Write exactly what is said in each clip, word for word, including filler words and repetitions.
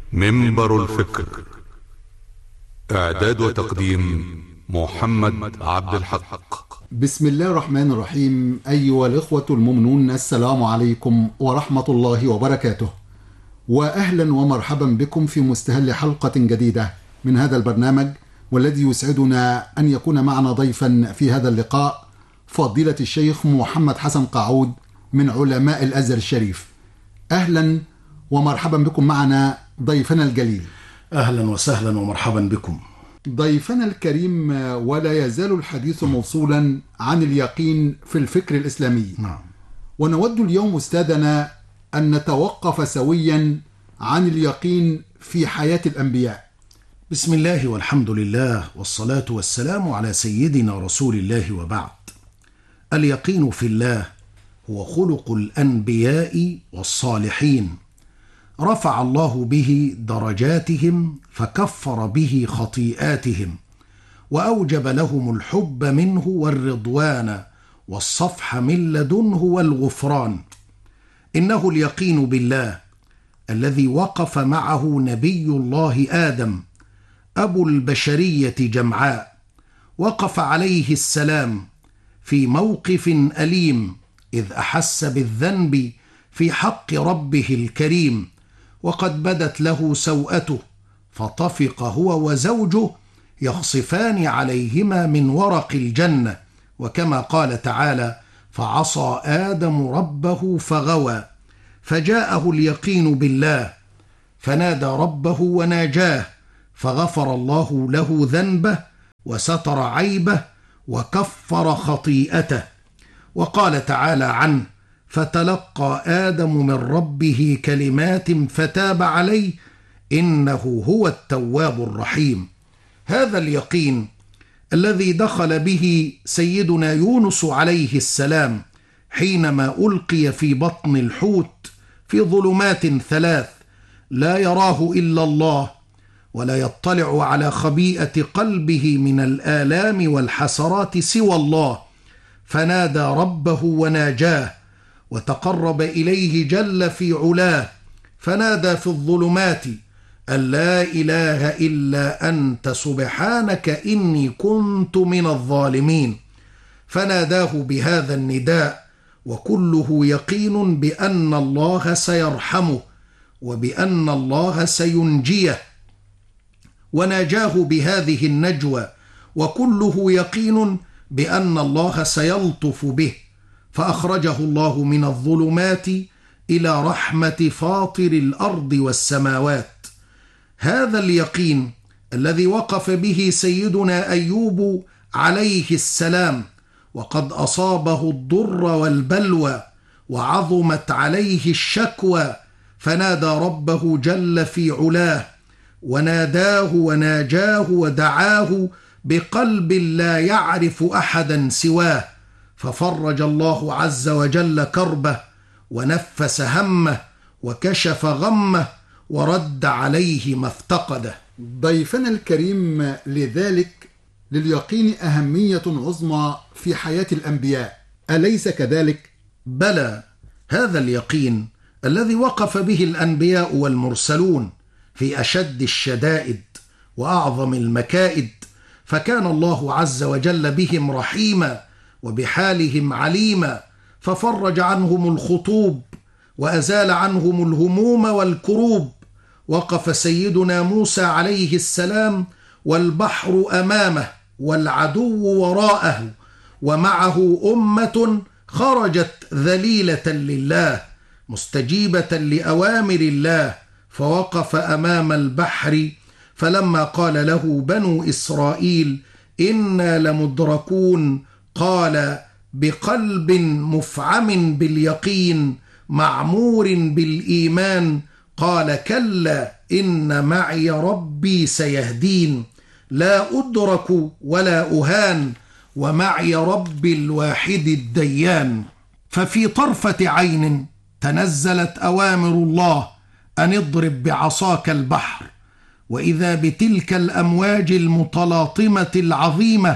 منبر الفكر. إعداد وتقديم محمد عبد الحق. بسم الله الرحمن الرحيم. أيها الإخوة المؤمنون، السلام عليكم ورحمة الله وبركاته، وأهلا ومرحبا بكم في مستهل حلقة جديدة من هذا البرنامج، والذي يسعدنا أن يكون معنا ضيفا في هذا اللقاء فضيلة الشيخ محمد حسن قاعود من علماء الأزهر الشريف. أهلا ومرحبا بكم معنا ضيفنا الجليل. أهلا وسهلا ومرحبا بكم ضيفنا الكريم. ولا يزال الحديث موصولا عن اليقين في الفكر الإسلامي. نعم. ونود اليوم أستاذنا أن نتوقف سويا عن اليقين في حياة الأنبياء. بسم الله والحمد لله والصلاة والسلام على سيدنا رسول الله، وبعد. اليقين في الله هو خلق الأنبياء والصالحين، رفع الله به درجاتهم فكفر به خطيئاتهم، وأوجب لهم الحب منه والرضوان والصفح من لدنه والغفران. إنه اليقين بالله الذي وقف معه نبي الله آدم أبو البشرية جمعاء، وقف عليه السلام في موقف أليم إذ أحس بالذنب في حق ربه الكريم، وقد بدت له سوءته فطفق هو وزوجه يخصفان عليهما من ورق الجنة، وكما قال تعالى: فعصى آدم ربه فغوى، فجاءه اليقين بالله فنادى ربه وناجاه، فغفر الله له ذنبه وستر عيبه وكفر خطيئته. وقال تعالى عنه: فتلقى آدم من ربه كلمات فتاب عليه إنه هو التواب الرحيم. هذا اليقين الذي دخل به سيدنا يونس عليه السلام حينما ألقي في بطن الحوت في ظلمات ثلاث لا يراه إلا الله، ولا يطلع على خبيئة قلبه من الآلام والحسرات سوى الله، فنادى ربه وناجاه وتقرب إليه جل في علاه، فنادى في الظلمات أن لا إله إلا أنت سبحانك إني كنت من الظالمين. فناداه بهذا النداء وكله يقين بأن الله سيرحمه وبأن الله سينجيه، وناجاه بهذه النجوى وكله يقين بأن الله سيلطف به، فأخرجه الله من الظلمات إلى رحمة فاطر الأرض والسماوات. هذا اليقين الذي وقف به سيدنا أيوب عليه السلام وقد أصابه الضر والبلوى وعظمت عليه الشكوى، فنادى ربه جل في علاه وناداه وناجاه ودعاه بقلب لا يعرف أحدا سواه، ففرج الله عز وجل كربه ونفس همه وكشف غمه ورد عليه ما افتقده. ضيفنا الكريم، لذلك لليقين أهمية عظمى في حياة الأنبياء، أليس كذلك؟ بلى، هذا اليقين الذي وقف به الأنبياء والمرسلون في أشد الشدائد وأعظم المكائد، فكان الله عز وجل بهم رحيما وبحالهم عليما، ففرج عنهم الخطوب وأزال عنهم الهموم والكروب. وقف سيدنا موسى عليه السلام والبحر أمامه والعدو وراءه، ومعه أمة خرجت ذليلة لله مستجيبة لأوامر الله، فوقف أمام البحر فلما قال له بنو إسرائيل إنا لمدركون قال بقلب مفعم باليقين معمور بالإيمان قال كلا إن معي ربي سيهدين، لا أدرك ولا أهان ومعي ربي الواحد الديان. ففي طرفة عين تنزلت أوامر الله أن اضرب بعصاك البحر، وإذا بتلك الأمواج المتلاطمة العظيمة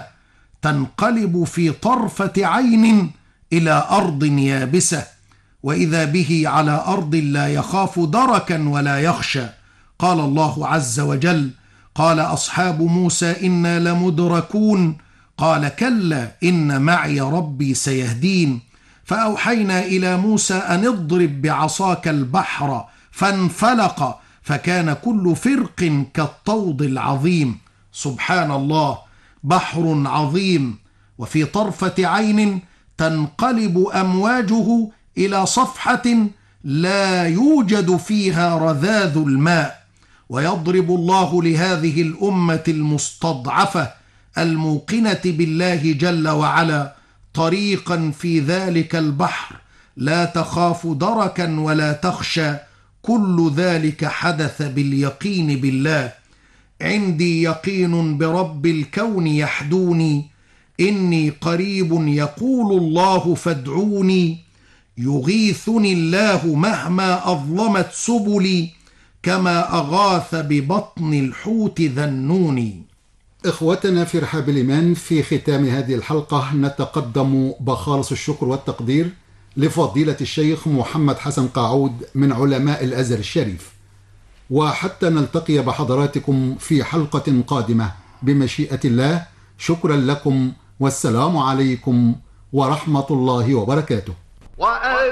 تنقلب في طرفة عين إلى أرض يابسة، وإذا به على أرض لا يخاف دركا ولا يخشى، قال الله عز وجل: قال أصحاب موسى إنا لمدركون قال كلا إن معي ربي سيهدين فأوحينا إلى موسى أن اضرب بعصاك البحر فانفلق فكان كل فرق كالطود العظيم. سبحان الله، بحر عظيم وفي طرفة عين تنقلب أمواجه إلى صفحة لا يوجد فيها رذاذ الماء، ويضرب الله لهذه الأمة المستضعفة الموقنة بالله جل وعلا طريقا في ذلك البحر لا تخاف دركا ولا تخشى. كل ذلك حدث باليقين بالله. عندي يقين برب الكون يحدوني، إني قريب يقول الله فادعوني، يغيثني الله مهما أظلمت سبلي، كما أغاث ببطن الحوت ذنوني. إخوتنا في رحاب الإيمان، في ختام هذه الحلقة نتقدم بخالص الشكر والتقدير لفضيلة الشيخ محمد حسن قاعود من علماء الأزهر الشريف، وحتى نلتقي بحضراتكم في حلقة قادمة بمشيئة الله، شكرا لكم والسلام عليكم ورحمة الله وبركاته.